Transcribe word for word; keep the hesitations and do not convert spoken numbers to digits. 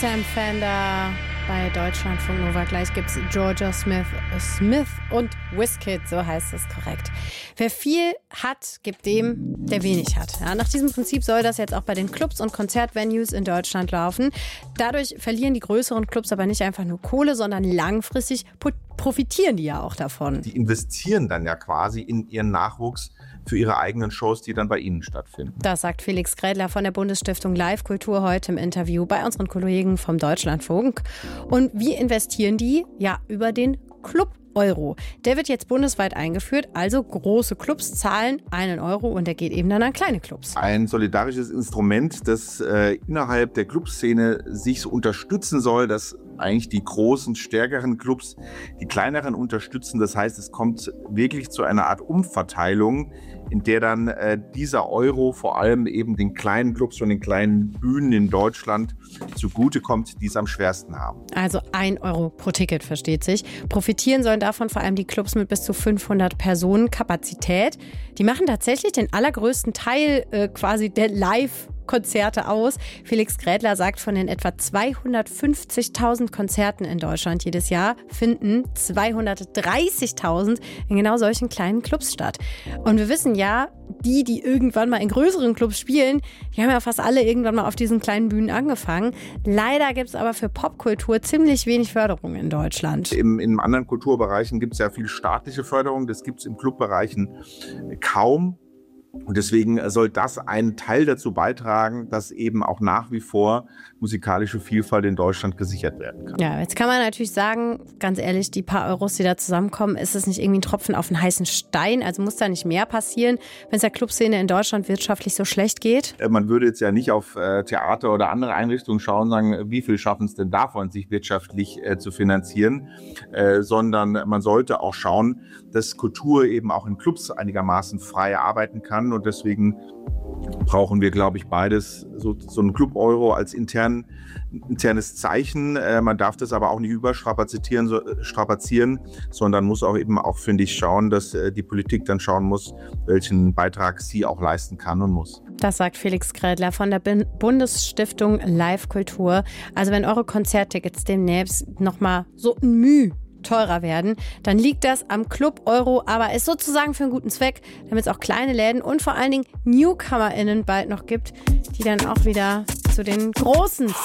Sam Fender bei Deutschlandfunk Nova. Gleich gibt's Georgia Smith, Smith und Wizkid, so heißt es korrekt. Wer viel hat, gibt dem, der wenig hat. Ja, nach diesem Prinzip soll das jetzt auch bei den Clubs und Konzertvenues in Deutschland laufen. Dadurch verlieren die größeren Clubs aber nicht einfach nur Kohle, sondern langfristig profitieren die ja auch davon. Die investieren dann ja quasi in ihren Nachwuchs für ihre eigenen Shows, die dann bei ihnen stattfinden. Das sagt Felix Grädler von der Bundesstiftung Live Kultur heute im Interview bei unseren Kollegen vom Deutschlandfunk. Und wie investieren die? Ja, über den Club Euro. Der wird jetzt bundesweit eingeführt, also große Clubs zahlen einen Euro und der geht eben dann an kleine Clubs. Ein solidarisches Instrument, das äh, innerhalb der Clubszene sich so unterstützen soll, dass eigentlich die großen, stärkeren Clubs die kleineren unterstützen. Das heißt, es kommt wirklich zu einer Art Umverteilung, in der dann äh, dieser Euro vor allem eben den kleinen Clubs und den kleinen Bühnen in Deutschland zugutekommt, die es am schwersten haben. Also ein Euro pro Ticket, versteht sich. Profitieren sollen davon vor allem die Clubs mit bis zu fünfhundert Personen Kapazität. Die machen tatsächlich den allergrößten Teil äh, quasi der Live- Konzerte aus. Felix Grädler sagt, von den etwa zweihundertfünfzigtausend Konzerten in Deutschland jedes Jahr finden zweihundertdreißigtausend in genau solchen kleinen Clubs statt. Und wir wissen ja, die, die irgendwann mal in größeren Clubs spielen, die haben ja fast alle irgendwann mal auf diesen kleinen Bühnen angefangen. Leider gibt es aber für Popkultur ziemlich wenig Förderung in Deutschland. Im, in anderen Kulturbereichen gibt es ja viel staatliche Förderung. Das gibt es im Clubbereichen kaum. Und deswegen soll das einen Teil dazu beitragen, dass eben auch nach wie vor musikalische Vielfalt in Deutschland gesichert werden kann. Ja, jetzt kann man natürlich sagen, ganz ehrlich, die paar Euros, die da zusammenkommen, ist es nicht irgendwie ein Tropfen auf einen heißen Stein? Also muss da nicht mehr passieren, wenn es der Clubszene in Deutschland wirtschaftlich so schlecht geht? Man würde jetzt ja nicht auf äh, Theater oder andere Einrichtungen schauen und sagen, wie viel schaffen es denn davon, sich wirtschaftlich äh, zu finanzieren, äh, sondern man sollte auch schauen, dass Kultur eben auch in Clubs einigermaßen frei arbeiten kann. Und deswegen brauchen wir, glaube ich, beides, so, so ein Club-Euro als intern, internes Zeichen. Äh, man darf das aber auch nicht überstrapazieren, so, strapazieren, sondern muss auch eben auch, finde ich, schauen, dass äh, die Politik dann schauen muss, welchen Beitrag sie auch leisten kann und muss. Das sagt Felix Grädler von der Bundesstiftung Live Kultur. Also wenn eure Konzerttickets demnächst nochmal so ein Mühe teurer werden, dann liegt das am Club Euro, aber ist sozusagen für einen guten Zweck, damit es auch kleine Läden und vor allen Dingen NewcomerInnen bald noch gibt, die dann auch wieder zu den großen